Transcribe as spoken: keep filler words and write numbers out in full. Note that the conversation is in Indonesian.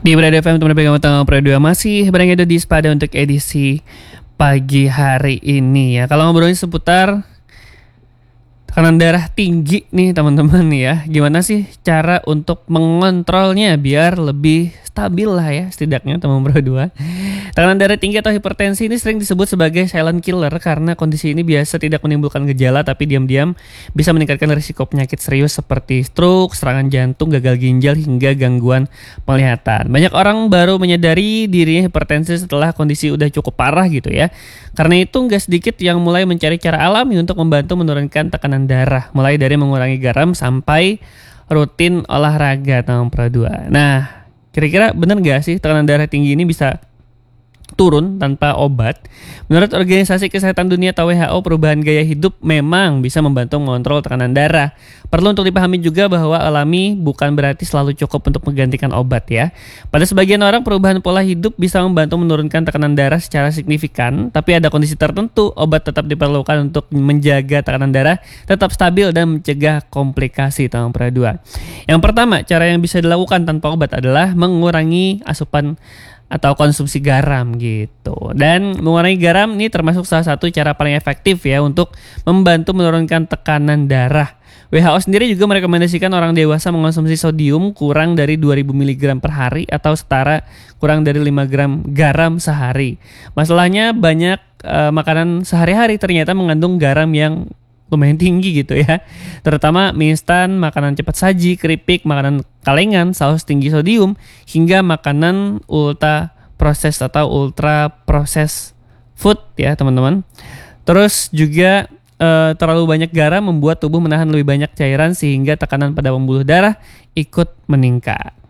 Di Brad F M teman pegang tengah Pro dua masih barang itu di Spada untuk edisi pagi hari ini ya. Kalau ngobrolin seputar tekanan darah tinggi nih teman-teman ya, gimana sih cara untuk mengontrolnya biar lebih stabil lah ya setidaknya teman Pro dua. Tekanan darah tinggi atau hipertensi ini sering disebut sebagai silent killer karena kondisi ini biasa tidak menimbulkan gejala tapi diam-diam bisa meningkatkan risiko penyakit serius seperti stroke, serangan jantung, gagal ginjal hingga gangguan penglihatan. Banyak orang baru menyadari dirinya hipertensi setelah kondisi udah cukup parah gitu ya. Karena itu nggak sedikit yang mulai mencari cara alami untuk membantu menurunkan tekanan darah, mulai dari mengurangi garam sampai rutin olahraga teman Pro dua. Nah, kira-kira benar nggak sih tekanan darah tinggi ini bisa turun tanpa obat? Menurut Organisasi Kesehatan Dunia atau W H O, perubahan gaya hidup memang bisa membantu mengontrol tekanan darah. Perlu untuk dipahami juga bahwa alami bukan berarti selalu cukup untuk menggantikan obat ya. Pada sebagian orang, perubahan pola hidup bisa membantu menurunkan tekanan darah secara signifikan, tapi ada kondisi tertentu obat tetap diperlukan untuk menjaga tekanan darah tetap stabil dan mencegah komplikasi teman Pro dua. Yang pertama, cara yang bisa dilakukan tanpa obat adalah mengurangi asupan atau konsumsi garam gitu. Dan mengurangi garam ini termasuk salah satu cara paling efektif ya untuk membantu menurunkan tekanan darah. W H O sendiri juga merekomendasikan orang dewasa mengonsumsi sodium kurang dari dua ribu miligram per hari atau setara kurang dari lima gram garam sehari. Masalahnya banyak uh, makanan sehari-hari ternyata mengandung garam yang lumayan tinggi gitu ya. Terutama mie instan, makanan cepat saji, keripik, makanan kalengan, saus tinggi sodium, hingga makanan ultra proses atau ultra proses food ya teman-teman. Terus juga e, terlalu banyak garam membuat tubuh menahan lebih banyak cairan sehingga tekanan pada pembuluh darah ikut meningkat.